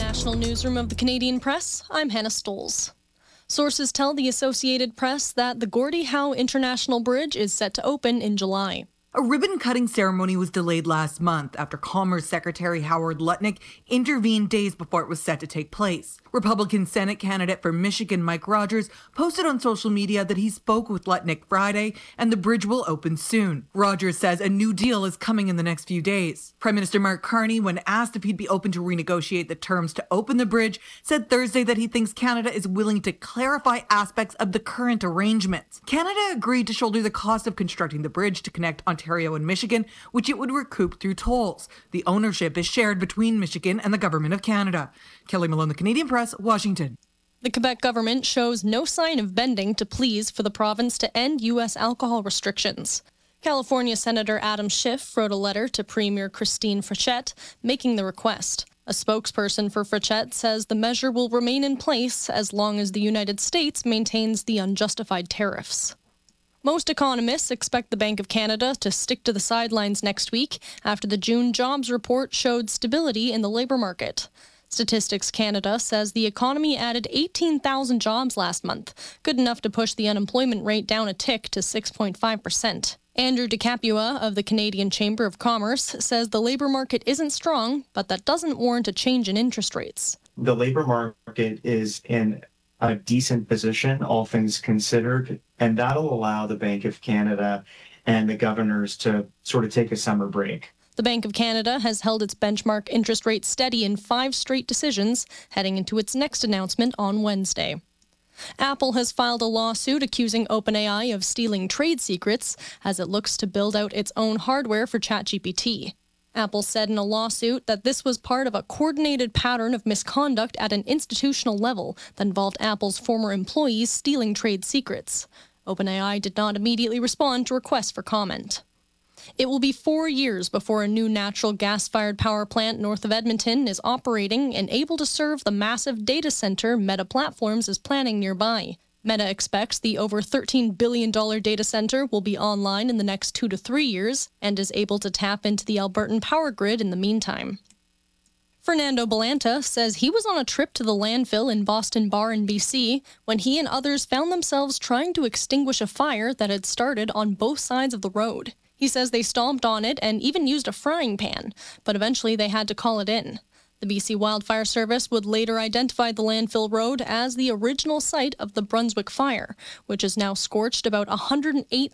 national newsroom of the Canadian Press, I'm Hannah Stoles. Sources tell the Associated Press that the Gordie Howe International Bridge is set to open in July. A ribbon-cutting ceremony was delayed last month after Commerce Secretary Howard Lutnick intervened days before it was set to take place. Republican Senate candidate for Michigan Mike Rogers posted on social media that he spoke with Lutnick Friday and the bridge will open soon. Rogers says a new deal is coming in the next few days. Prime Minister Mark Carney, when asked if he'd be open to renegotiate the terms to open the bridge, said Thursday that he thinks Canada is willing to clarify aspects of the current arrangements. Canada agreed to shoulder the cost of constructing the bridge to connect Ontario and Michigan, which it would recoup through tolls. The ownership is shared between Michigan and the Government of Canada. Kelly Malone, The Canadian Press, Washington. The Quebec government shows no sign of bending to pleas for the province to end U.S. alcohol restrictions. California Senator Adam Schiff wrote a letter to Premier Christine Frechette making the request. A spokesperson for Frechette says the measure will remain in place as long as the United States maintains the unjustified tariffs. Most economists expect the Bank of Canada to stick to the sidelines next week after the June jobs report showed stability in the labour market. Statistics Canada says the economy added 18,000 jobs last month, good enough to push the unemployment rate down a tick to 6.5%. Andrew DeCapua of the Canadian Chamber of Commerce says the labour market isn't strong, but that doesn't warrant a change in interest rates. The labour market is in a decent position, all things considered, and that'll allow the Bank of Canada and the governors to sort of take a summer break. The Bank of Canada has held its benchmark interest rate steady in 5 straight decisions, heading into its next announcement on Wednesday. Apple has filed a lawsuit accusing OpenAI of stealing trade secrets as it looks to build out its own hardware for ChatGPT. Apple said in a lawsuit that this was part of a coordinated pattern of misconduct at an institutional level that involved Apple's former employees stealing trade secrets. OpenAI did not immediately respond to requests for comment. It will be 4 years before a new natural gas-fired power plant north of Edmonton is operating and able to serve the massive data center Meta Platforms is planning nearby. Meta expects the over $13 billion data center will be online in the next 2 to 3 years and is able to tap into the Albertan power grid in the meantime. Fernando Balanta says he was on a trip to the landfill in Boston Bar in BC when he and others found themselves trying to extinguish a fire that had started on both sides of the road. He says they stomped on it and even used a frying pan, but eventually they had to call it in. The BC Wildfire Service would later identify the landfill road as the original site of the Brunswick Fire, which is now scorched about 180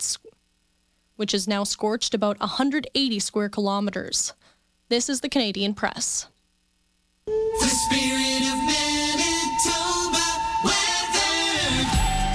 square kilometers. This is the Canadian Press. The spirit of Manitoba weather.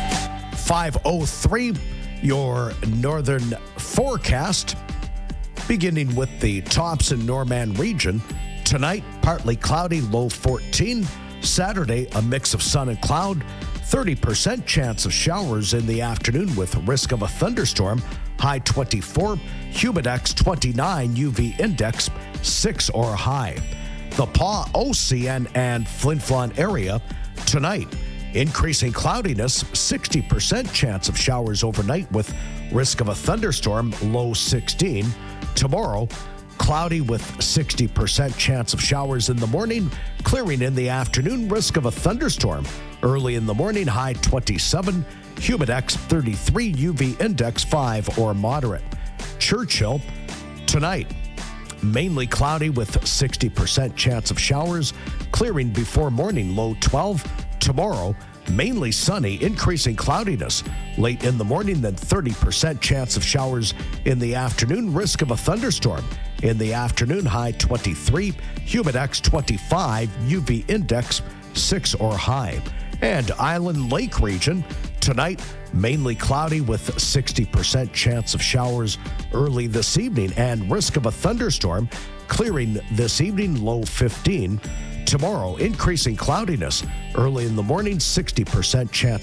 5:03, your northern forecast, beginning with the Thompson Norman region. Tonight, partly cloudy, low 14. Saturday, a mix of sun and cloud. 30% chance of showers in the afternoon with risk of a thunderstorm. High 24. Humidex 29. UV index 6 or high. The Pas, Ocean, and Flin Flon area. Tonight, increasing cloudiness, 60% chance of showers overnight with risk of a thunderstorm, low 16. Tomorrow, cloudy with 60% chance of showers in the morning, clearing in the afternoon, risk of a thunderstorm. Early in the morning, high 27, Humidex 33, UV index 5 or moderate. Churchill, tonight, mainly cloudy with 60% chance of showers, clearing before morning, low 12. Tomorrow, mainly sunny, increasing cloudiness. Late in the morning, then 30% chance of showers in the afternoon, risk of a thunderstorm. In the afternoon, high 23, Humidex 25, UV index 6 or high. And Island Lake region, tonight, mainly cloudy with 60% chance of showers early this evening and risk of a thunderstorm, clearing this evening, low 15. Tomorrow, increasing cloudiness. Early in the morning, 60% chance